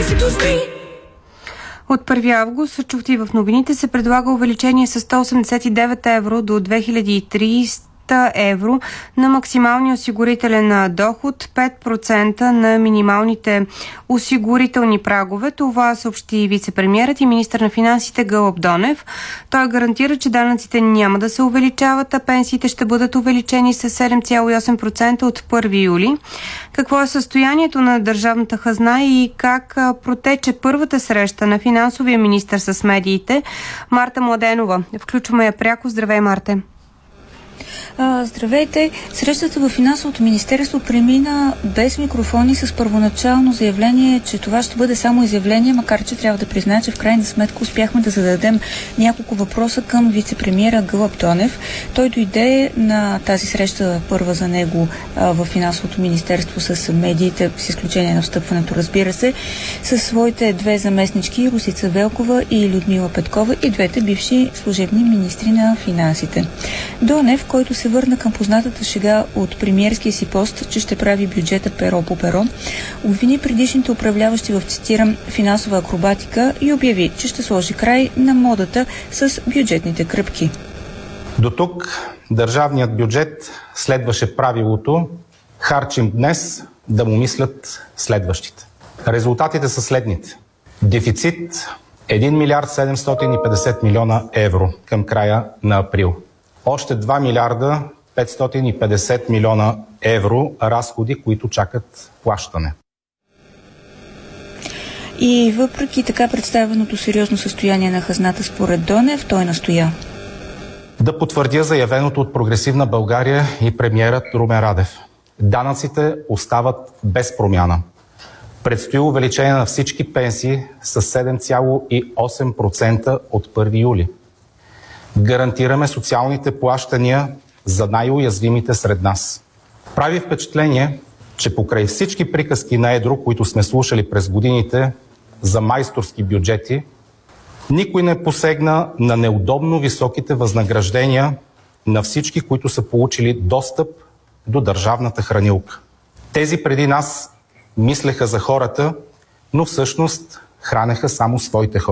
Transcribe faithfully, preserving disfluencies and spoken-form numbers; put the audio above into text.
От първи август, чухте и в новините, се предлага увеличение с сто осемдесет и девет евро до две хиляди и тридесета евро на максималния осигурителен доход, пет процента на минималните осигурителни прагове. Това съобщи вице-премиерът и министър на финансите Гълъб Донев. Той гарантира, че данъците няма да се увеличават, а пенсиите ще бъдат увеличени с седем цяло и осем процента от първи юли. Какво е състоянието на държавната хазна и как протече първата среща на финансовия министър с медиите? Марта Младенова. Включваме я пряко. Здравей, Марте! Здравейте! Срещата в Финансовото министерство премина без микрофони с първоначално заявление, че това ще бъде само изявление, макар че трябва да призная, че в крайна сметка успяхме да зададем няколко въпроса към вице-премиера Гълъб Донев. Той дойде на тази среща първа за него в Финансовото министерство с медиите, с изключение на встъпването, разбира се, с своите две заместнички, Росица Велкова и Людмила Петкова, и двете бивши служебни министри на финансите. Донев, който се върна към познатата шега от премиерския си пост, че ще прави бюджета перо по перо, обвини предишните управляващи в, цитирам, финансова акробатика и обяви, че ще сложи край на модата с бюджетните кръпки. До тук държавният бюджет следваше правилото харчим днес, да му мислят следващите. Резултатите са следните. Дефицит един милиард седемстотин и петдесет милиона евро към края на април. Още два милиарда петстотин и петдесет милиона евро разходи, които чакат плащане. И въпреки така представеното сериозно състояние на хазната според Донев, той настоя. Да потвърдя заявеното от Прогресивна България и премиерът Румен Радев. Данъците остават без промяна. Предстои увеличение на всички пенсии с седем цяло и осем процента от първи юли. Гарантираме социалните плащания за най-уязвимите сред нас. Прави впечатление, че покрай всички приказки на едро, които сме слушали през годините за майсторски бюджети, никой не посегна на неудобно високите възнаграждения на всички, които са получили достъп до държавната хранилка. Тези преди нас мислеха за хората, но всъщност хранеха само своите хора.